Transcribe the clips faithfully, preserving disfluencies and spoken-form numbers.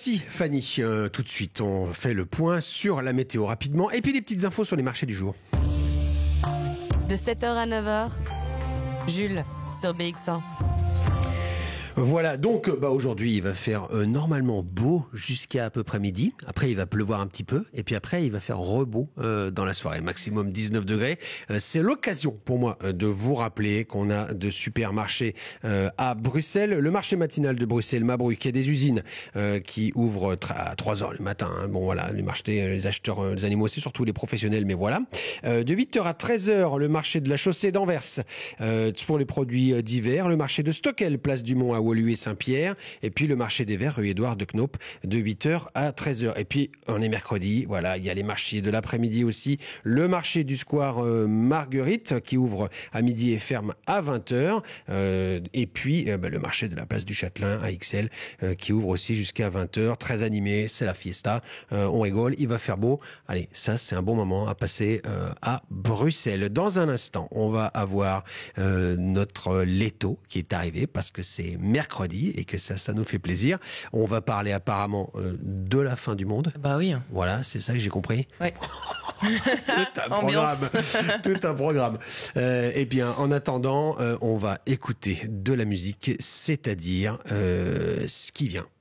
Merci Fanny. Euh, tout de suite, on fait le point sur la météo rapidement et puis des petites infos sur les marchés du jour. De sept heures à neuf heures, Jules sur B X cent. Voilà, donc bah, aujourd'hui il va faire euh, normalement beau jusqu'à à peu près midi. Après il va pleuvoir un petit peu et puis après il va faire rebeau euh, dans la soirée. Maximum dix-neuf degrés. Euh, c'est l'occasion pour moi euh, de vous rappeler qu'on a de supermarchés euh, à Bruxelles. Le marché matinal de Bruxelles, Mabruck, il y a des usines euh, qui ouvrent à trois heures le matin. Hein. Bon voilà, les marchés, les acheteurs euh, des animaux, c'est surtout les professionnels, mais voilà. Euh, de huit heures à treize heures, le marché de la chaussée d'Anvers euh, pour les produits d'hiver. Le marché de Stockel, place du Mont à Woluwe et Saint-Pierre, et puis le marché des verres rue Édouard de Knoop de huit heures à treize heures. Et puis on est mercredi, voilà, il y a les marchés de l'après-midi aussi, le marché du square euh, Marguerite qui ouvre à midi et ferme à vingt heures, euh, et puis euh, bah, le marché de la place du Châtelain à X L euh, qui ouvre aussi jusqu'à vingt heures, très animé, c'est la fiesta, euh, on rigole, il va faire beau. Allez, ça c'est un bon moment à passer euh, à Bruxelles. Dans un instant, on va avoir euh, notre Leto qui est arrivé parce que c'est mercredi et que ça, ça nous fait plaisir. On va parler apparemment euh, de la fin du monde. Bah oui. Voilà, c'est ça que j'ai compris. Ouais. Tout un programme. Tout un programme. Euh, et bien, en attendant, euh, on va écouter de la musique, c'est-à-dire euh, ce qui vient.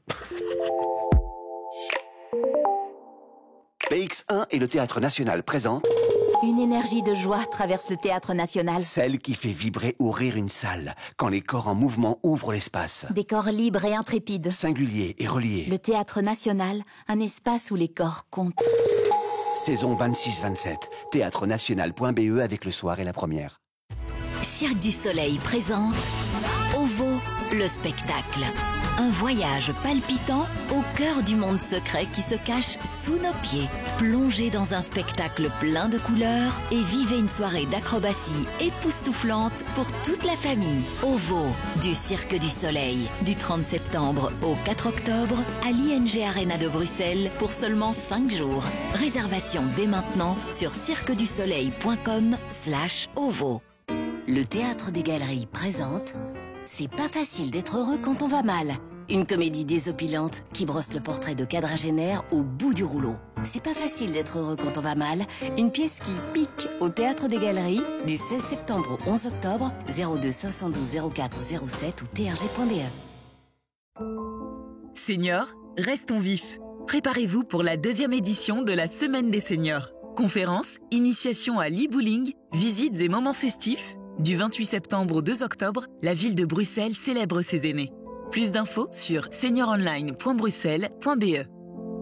B X un et le Théâtre National présentent Une énergie de joie traverse le Théâtre National. celle qui fait vibrer ou rire une salle, quand les corps en mouvement ouvrent l'espace. Des corps libres et intrépides. Singuliers et reliés. Le Théâtre National, un espace où les corps comptent. Saison vingt-six vingt-sept. théâtre national point b e avec le soir et la première. Cirque du Soleil présente Ovo, le spectacle. Un voyage palpitant au cœur du monde secret qui se cache sous nos pieds. Plongez dans un spectacle plein de couleurs et vivez une soirée d'acrobatie époustouflante pour toute la famille. Ovo, du Cirque du Soleil, du trente septembre au quatre octobre à l'I N G Arena de Bruxelles pour seulement cinq jours. Réservation dès maintenant sur cirquedusoleil.com slash ovo. Le Théâtre des Galeries présente C'est pas facile d'être heureux quand on va mal. Une comédie désopilante qui brosse le portrait de quadragénaire au bout du rouleau. C'est pas facile d'être heureux quand on va mal. Une pièce qui pique au Théâtre des Galeries du seize septembre au onze octobre, zéro deux cinq un deux zéro quatre zéro sept ou t r g point b e. Seniors, restons vifs. Préparez-vous pour la deuxième édition de la Semaine des Seniors. Conférences, initiation à l'e-bowling, visites et moments festifs. Du vingt-huit septembre au deux octobre, la ville de Bruxelles célèbre ses aînés. Plus d'infos sur senioronline point bruxelles point b e.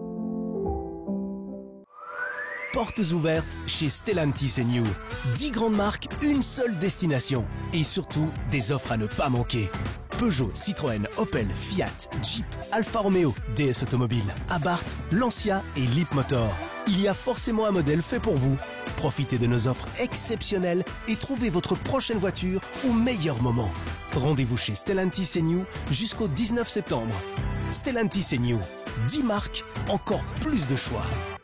Portes ouvertes chez Stellantis et New. dix grandes marques, une seule destination. Et surtout, des offres à ne pas manquer. Peugeot, Citroën, Opel, Fiat, Jeep, Alfa Romeo, D S Automobile, Abarth, Lancia et Leapmotor. Il y a forcément un modèle fait pour vous. Profitez de nos offres exceptionnelles et trouvez votre prochaine voiture au meilleur moment. Rendez-vous chez Stellantis et New jusqu'au dix-neuf septembre. Stellantis et New, dix marques, encore plus de choix.